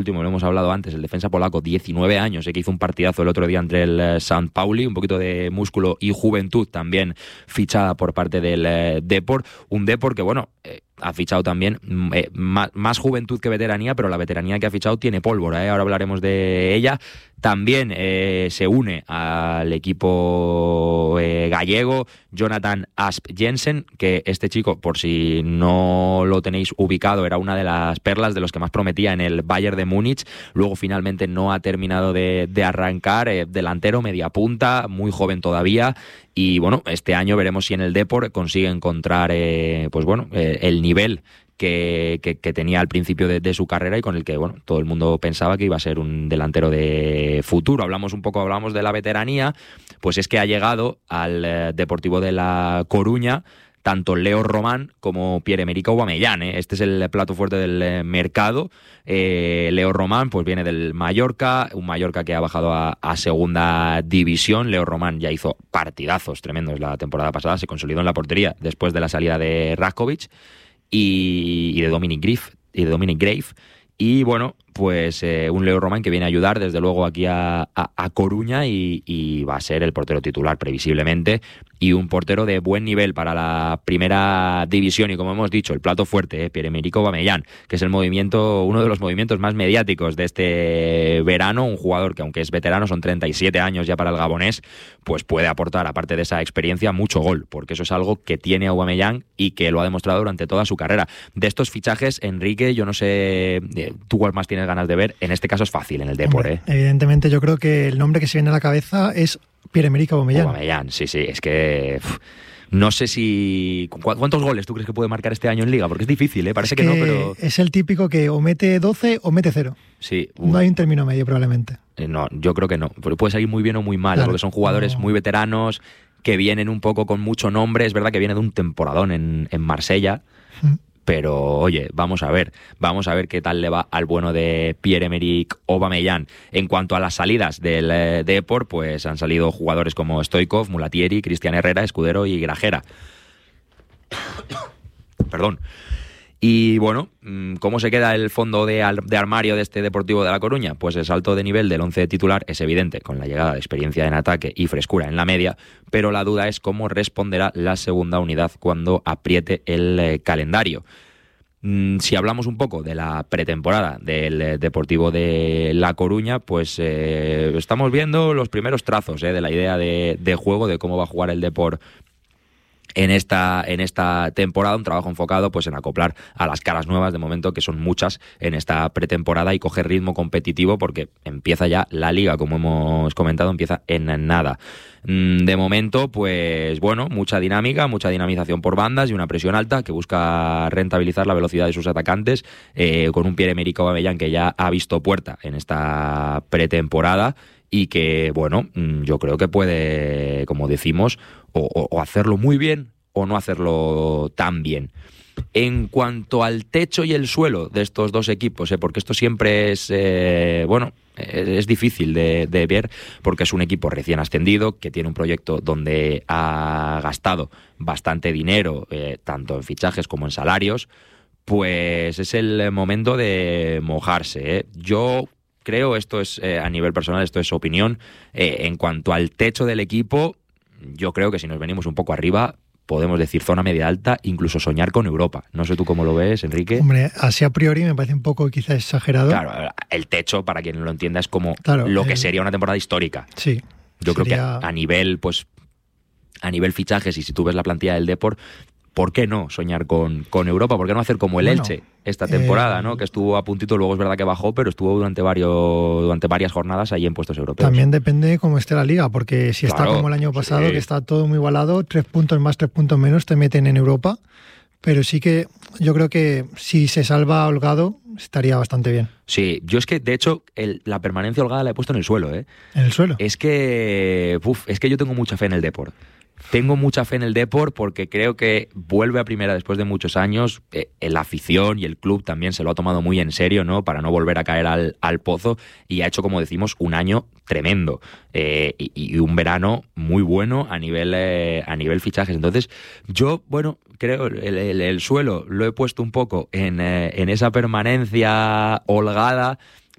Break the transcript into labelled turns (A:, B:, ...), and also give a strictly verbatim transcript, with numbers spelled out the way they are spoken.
A: último, lo hemos hablado antes, el defensa polaco, diecinueve años, eh, que hizo un partidazo el otro día entre el eh, Sant Pauli, un poquito de músculo y juventud también fichada por parte del eh, Depor, un Depor que, bueno, eh, ha fichado también eh, más, más juventud que veteranía, pero la veteranía que ha fichado tiene pólvora, ¿eh? Ahora hablaremos de ella. También eh, se une al equipo eh, gallego Jonathan Asp Jensen, que este chico, por si no lo tenéis ubicado, era una de las perlas de los que más prometía en el Bayern de Múnich. Luego finalmente no ha terminado de, de arrancar, eh, delantero, media punta, muy joven todavía. Y bueno, este año veremos si en el Depor consigue encontrar eh, pues bueno, eh, el nivel Que, que, que tenía al principio de, de su carrera y con el que, bueno, todo el mundo pensaba que iba a ser un delantero de futuro. Hablamos un poco, hablamos de la veteranía, pues es que ha llegado al eh, Deportivo de La Coruña tanto Leo Román como Pierre-Emerick Aubameyang, ¿eh? Este es el plato fuerte del eh, mercado. Eh, Leo Román pues viene del Mallorca, un Mallorca que ha bajado a, a segunda división. Leo Román ya hizo partidazos tremendos la temporada pasada, se consolidó en la portería después de la salida de Raskovic y, y de Dominic Grave, y de Dominic Grave. Y bueno, pues eh, un Leo Román que viene a ayudar desde luego aquí a, a, a Coruña y, y va a ser el portero titular previsiblemente, y un portero de buen nivel para la primera división. Y como hemos dicho, el plato fuerte, eh, Pierre-Emerick Aubameyang, que es el movimiento, uno de los movimientos más mediáticos de este verano, un jugador que aunque es veterano, son treinta y siete años ya para el gabonés, pues puede aportar, aparte de esa experiencia, mucho gol, porque eso es algo que tiene Aubameyang y que lo ha demostrado durante toda su carrera. De estos fichajes, Enrique, yo no sé, tú cuál más tienes ganas de ver. En este caso es fácil en el Depor, ¿eh?
B: Evidentemente yo creo que el nombre que se viene a la cabeza es Pierre-Emerick Aubameyang.
A: Aubameyang, sí, sí, es que uf, no sé si... ¿Cuántos goles tú crees que puede marcar este año en Liga? Porque es difícil, ¿eh? Parece
B: es
A: que,
B: que
A: no, pero...
B: Es el típico que o mete doce o mete cero.
A: Sí.
B: No hay un término medio probablemente.
A: Eh, no, yo creo que no. Puede salir muy bien o muy mal, claro, porque son jugadores no. muy veteranos, que vienen un poco con mucho nombre. Es verdad que viene de un temporadón en, en Marsella, mm. pero oye, vamos a ver, vamos a ver qué tal le va al bueno de Pierre-Emerick Aubameyang. En cuanto a las salidas del eh, Depor, pues han salido jugadores como Stoichkov, Mulatieri, Cristian Herrera, Escudero y Grajera. Perdón. Y bueno, ¿cómo se queda el fondo de, al- de armario de este Deportivo de La Coruña? Pues el salto de nivel del once titular es evidente, con la llegada de experiencia en ataque y frescura en la media, pero la duda es cómo responderá la segunda unidad cuando apriete el eh, calendario. Mm, si hablamos un poco de la pretemporada del eh, Deportivo de La Coruña, pues eh, estamos viendo los primeros trazos eh, de la idea de, de juego, de cómo va a jugar el Depor en esta en esta temporada, un trabajo enfocado pues en acoplar a las caras nuevas de momento, que son muchas en esta pretemporada, y coger ritmo competitivo porque empieza ya la Liga, como hemos comentado, empieza en nada. De momento, pues bueno, mucha dinámica, mucha dinamización por bandas y una presión alta que busca rentabilizar la velocidad de sus atacantes, eh, con un Pierre-Emerick Aubameyang que ya ha visto puerta en esta pretemporada y que, bueno, yo creo que puede, como decimos, o, o, o hacerlo muy bien o no hacerlo tan bien. En cuanto al techo y el suelo de estos dos equipos, ¿eh? porque esto siempre es, eh, bueno, es difícil de, de ver, porque es un equipo recién ascendido, que tiene un proyecto donde ha gastado bastante dinero, eh, tanto en fichajes como en salarios, pues es el momento de mojarse, ¿eh? Yo creo, esto es eh, a nivel personal, esto es opinión, eh, en cuanto al techo del equipo, yo creo que si nos venimos un poco arriba, podemos decir zona media alta, incluso soñar con Europa. No sé tú cómo lo ves, Enrique.
B: Hombre, así a priori me parece un poco quizás exagerado.
A: Claro, el techo, para quien no lo entienda, es como
B: claro,
A: lo que
B: el...
A: sería una temporada histórica.
B: Sí.
A: Yo
B: sería...
A: creo que a, a nivel, pues, a nivel fichajes, y si tú ves la plantilla del Depor, ¿por qué no soñar con, con Europa? ¿Por qué no hacer como el bueno, Elche esta temporada, eh, ¿no? Que estuvo a puntito, luego es verdad que bajó, pero estuvo durante varios durante varias jornadas ahí en puestos europeos.
B: También depende cómo esté la Liga, porque si
A: claro,
B: está como el año pasado,
A: sí.
B: que está todo muy igualado, tres puntos más, tres puntos menos, te meten en Europa. Pero sí que yo creo que si se salva holgado, estaría bastante bien.
A: Sí, yo es que, de hecho, el, la permanencia holgada la he puesto en el suelo, ¿eh?
B: ¿En el suelo?
A: Es que, uf, es que yo tengo mucha fe en el Depor. Tengo mucha fe en el Depor porque creo que vuelve a primera después de muchos años. Eh, la afición y el club también se lo ha tomado muy en serio, ¿no? Para no volver a caer al, al pozo, y ha hecho, como decimos, un año tremendo eh, y, y un verano muy bueno a nivel eh, a nivel fichajes. Entonces, yo, bueno, creo el, el, el suelo lo he puesto un poco en, eh, en esa permanencia holgada.